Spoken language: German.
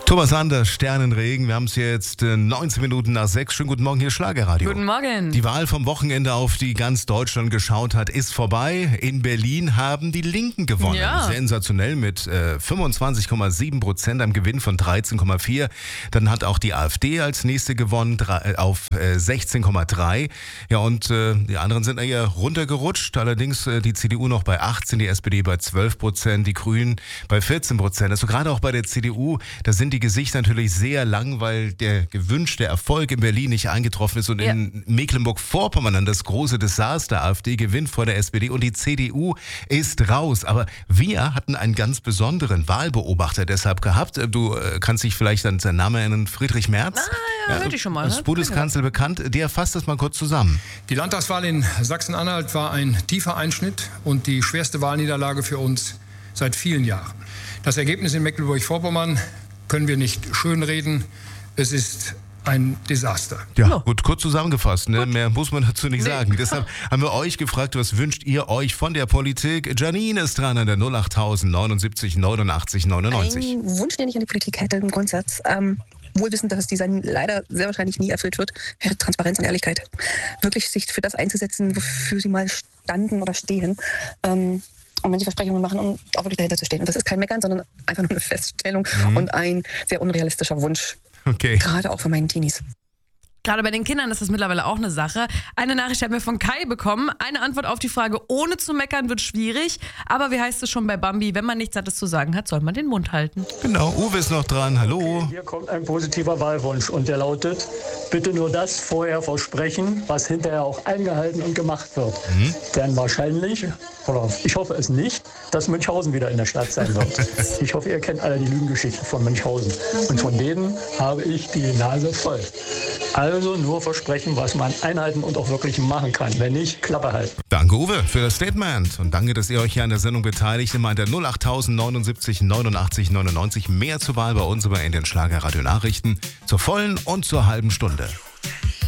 Thomas Anders, Sternenregen. Wir haben es jetzt 19 Minuten nach 6. Schönen guten Morgen, hier Schlagerradio. Guten Morgen. Die Wahl vom Wochenende, auf die ganz Deutschland geschaut hat, ist vorbei. In Berlin haben die Linken gewonnen. Ja. Sensationell mit 25,7%, einem Gewinn von 13,4%. Dann hat auch die AfD als nächste gewonnen auf 16,3%. Ja, und die anderen sind eher runtergerutscht. Allerdings die CDU noch bei 18%, die SPD bei 12%, die Grünen bei 14%. Also gerade auch bei der CDU, da sind die Gesichter natürlich sehr lang, weil der gewünschte Erfolg in Berlin nicht eingetroffen ist und in Mecklenburg-Vorpommern dann das große Desaster. AfD gewinnt vor der SPD und die CDU ist raus. Aber wir hatten einen ganz besonderen Wahlbeobachter deshalb gehabt. Du kannst dich vielleicht an seinen Namen erinnern, Friedrich Merz. Hörte ich schon mal. Als Bundeskanzler bekannt, der fasst das mal kurz zusammen. Die Landtagswahl in Sachsen-Anhalt war ein tiefer Einschnitt und die schwerste Wahlniederlage für uns seit vielen Jahren. Das Ergebnis in Mecklenburg-Vorpommern können wir nicht schönreden. Es ist ein Desaster. Ja, gut, kurz zusammengefasst. Ne? Mehr muss man dazu nicht sagen. Deshalb haben wir euch gefragt, was wünscht ihr euch von der Politik? Janine ist dran an der 08000 79 89 99. Ein Wunsch, den ich an die Politik hätte, im Grundsatz, wohl wissend, dass dieser Leider sehr wahrscheinlich nie erfüllt wird, wäre Transparenz und Ehrlichkeit. Wirklich sich für das einzusetzen, wofür sie mal standen oder stehen. Und wenn sie Versprechungen machen, um auch wirklich dahinter zu stehen. Und das ist kein Meckern, sondern einfach nur eine Feststellung und ein sehr unrealistischer Wunsch. Okay. Gerade auch für meinen Teenies. Gerade bei den Kindern ist das mittlerweile auch eine Sache. Eine Nachricht haben wir von Kai bekommen. Eine Antwort auf die Frage, ohne zu meckern wird schwierig. Aber wie heißt es schon bei Bambi, wenn man nichts Nettes zu sagen hat, soll man den Mund halten. Genau, Uwe ist noch dran. Hallo. Hier kommt ein positiver Wahlwunsch und der lautet, bitte nur das vorher versprechen, was hinterher auch eingehalten und gemacht wird. Denn wahrscheinlich, oder ich hoffe es nicht, dass Münchhausen wieder in der Stadt sein wird. Ich hoffe, ihr kennt alle die Lügengeschichten von Münchhausen. Und von denen habe ich die Nase voll. Also nur versprechen, was man einhalten und auch wirklich machen kann. Wenn nicht, Klappe halten. Danke, Uwe, für das Statement. Und danke, dass ihr euch hier an der Sendung beteiligt. Immer an der 08000 79 89 99. Mehr zur Wahl bei uns über in den Schlagerradio Nachrichten zur vollen und zur halben Stunde.